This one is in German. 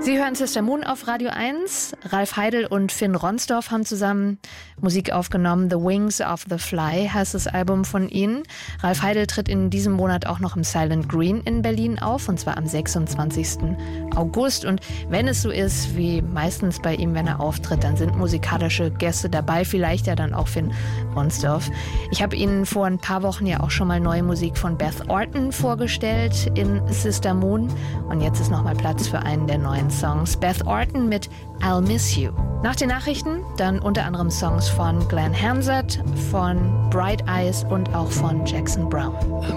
Sie hören Sister Moon auf Radio 1. Ralf Heidel und Finn Ronsdorf haben zusammen Musik aufgenommen. The Wings of the Fly heißt das Album von ihnen. Ralf Heidel tritt in diesem Monat auch noch im Silent Green in Berlin auf, und zwar am 26. August. Und wenn es so ist, wie meistens bei ihm, wenn er auftritt, dann sind musikalische Gäste dabei, vielleicht ja dann auch Finn Ronsdorf. Ich habe Ihnen vor ein paar Wochen ja auch schon mal neue Musik von Beth Orton vorgestellt in Sister Moon. Und jetzt ist nochmal Platz für einen der neuen Songs. Beth Orton mit I'll Miss You. Nach den Nachrichten dann unter anderem Songs von Glenn Hansard, von Bright Eyes und auch von Jackson Browne.